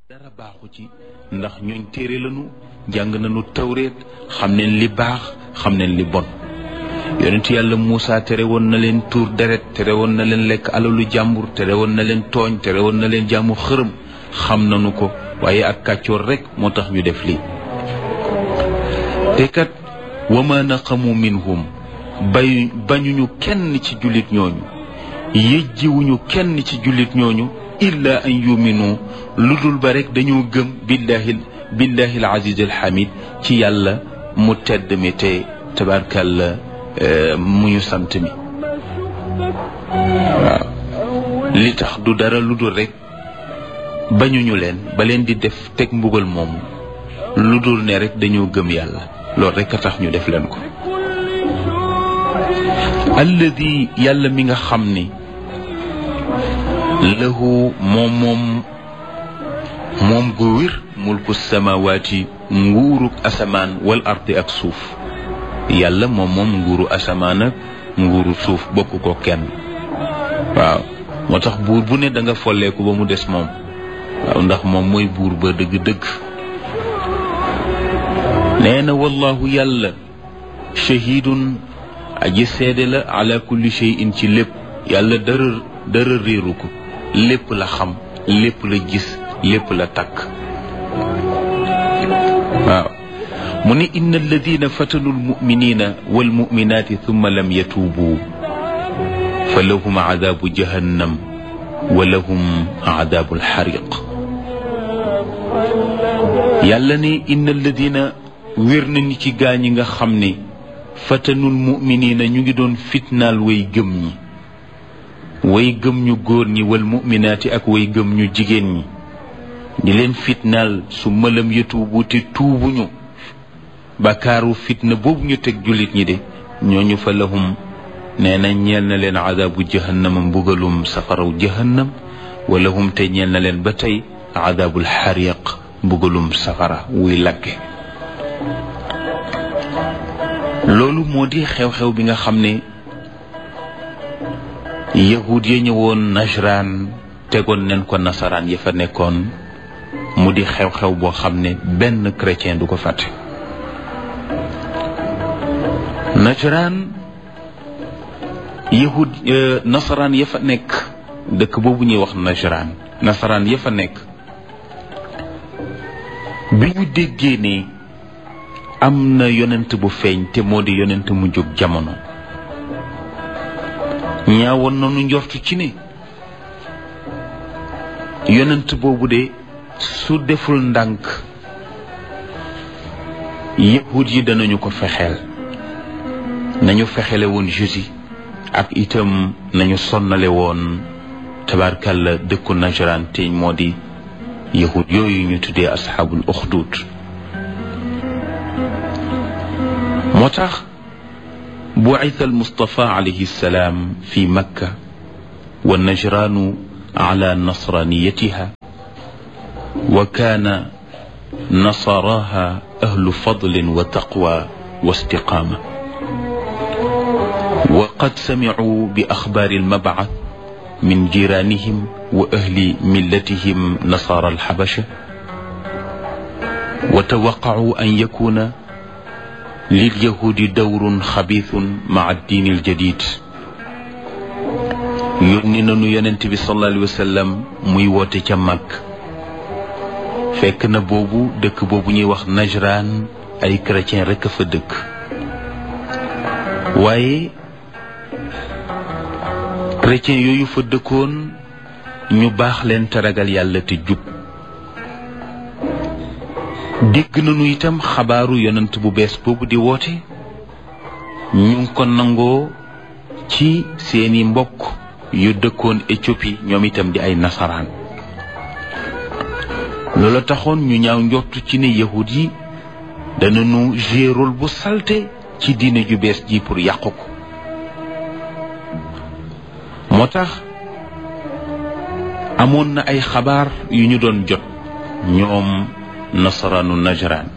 dara baaxu ci ndax ñooñ téere lañu jàng nañu tawreet xam neen li baax xam neen li bon yonent yàlla Muusa tere woon na leen tuur deret tere woon na leen lekk alalu jàmbur tere woon na leen tooñ tere woon na leen jaamu xërëm xam nañu ko waaye ak kàccoor rekk moo tax ñu def lii te kat wa ma naqamu minhum bañuñu kenn ci jullit ñooñu yëjjiwuñu kenn ci jullit ñooñu illa an yuminu lu dul ba rek dañoo gëm billahi al aziz al hamid ci yàlla mu tedd mi te tabarkalla mu ñu sant mi waaw li tax du dara lu dul rek bañuñu leen ba leen di def teg mbugal moomu lu dul ne rek dañoo gëm yàlla loolu rek a tax ñu def leen ko alladi yàlla mi nga xam ni lahu moom gu wér mulku samawaati nguuruk asamaan wal ardi ak suuf yàlla moom nguuru asamaan ak nguuru suuf bokk ko kenn waaw moo tax buur bu ne da nga folleeku ba mu des moom waaw ndax moom mooy buur ba dëgg-dëgg nee na wallahu yàlla shahidun aji seede la ala kulli shay'in ci lépp yàlla dara réeru ko lépp la xam lépp la gis lépp la takk waaw mu ne inna alladina fatanu almuminina walmuminati thumma lam yatuubu fa lahum adabu jahannam wa lahum adabu alxariq yàlla ne inna alladina wér na ni ci gaañi nga xam ne fatanul muminina ñu ngi doon fitnaal way gëm ñi way gëm ñu góor ñi wal muminaati ak way gëm ñu jigéen ñi di leen fitnaal su malam yatuubu te tuubuñu bakaaru fitna boobu ñu teg jullit ñi de ñooñu fa lahum nee na ñeel na leen adabu jahannama mbugalum safaraw jahannam wa lahum te ñeel na leen ba tey adabul xariq mbugalum safara wuy lakke loolu moo di xew-xew bi nga xam ne yahud ya ñëwoon Najraan tegoon nañ ko nasaraan ya fa nekkoon mu di xew-xew boo xam ne benn chrétien du ko fàtte Najraan yahud nasaraan ya fa nekk dëkk boobu ñuy wax Najraan nasaraan ya fa nekk bi ñu déggee ne am na yonent bu feeñ te moo di yonent mu jóg jamono ñaawoon nañu njortu ci ne yonent boobu de su deful ndànk yahud yi danañu ko fexeel nañu fexele woon jusi ak itam nañu sonnale woon tabarkalla dëkku Najraan te moo di yahud yooyu ñu tuddee asxaabul uxdud moo tax bu'itha al-Mustafa alayhi salaam fi Makka wa Najraanu ala nasraniyatiha wa kaana nasaraha ahlu fadlin wa taqwa wa istiqaama wa qad samicuu bi axbaari al-mab'ath min jiiraanihim wa ahli millatihim nasaara al-xabasha wa tawaqqacuu an yakuuna lilyahudi dawrun xabiithun maa diini aljadid yónni nañu yonent bi sallallahu alayhi wa sallam muy woote ca mag fekk na boobu dëkk boobu ñuy wax Najraan ay chrétien rekk a fa dëkk waaye chrétien yooyu fa dëkkoon ñu baax leen te ragal yàlla te jub dégg nañu itam xabaaru yonent bu bees boobu di woote ñu ngi ko nangoo ci seeni mbokk yu dëkkoon Éthiopie ñoom itam di ay nasaraan loola taxoon ñu ñaaw njortu ci ne yahud yi danañu jouer rôle bu salte ci diine ju bees ji pour yàqu ko moo tax amoon na ay xabaar yu ñu doon jot ñoom nasaraanu Najraan